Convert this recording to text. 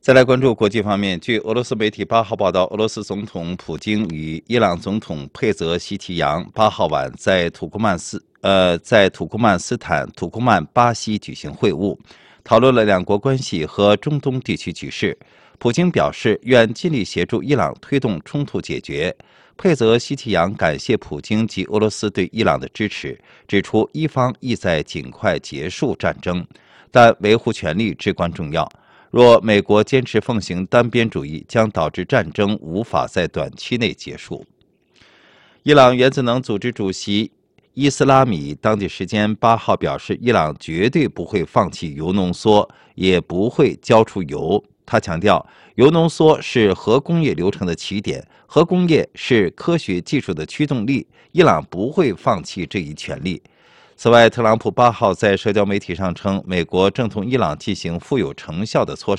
再来关注国际方面，据俄罗斯媒体8号报道，俄罗斯总统普京与伊朗总统佩泽希奇扬8号晚在土库曼斯坦土库曼巴西举行会晤，讨论了两国关系和中东地区局势。普京表示愿尽力协助伊朗推动冲突解决。佩泽希奇扬感谢普京及俄罗斯对伊朗的支持，指出伊方意在尽快结束战争，但维护权利至关重要。若美国坚持奉行单边主义，将导致战争无法在短期内结束。伊朗原子能组织主席伊斯拉米当地时间8号表示，伊朗绝对不会放弃铀浓缩，也不会交出铀。他强调，铀浓缩是核工业流程的起点，核工业是科学技术的驱动力，伊朗不会放弃这一权利。此外，特朗普8号在社交媒体上称，美国正同伊朗进行富有成效的磋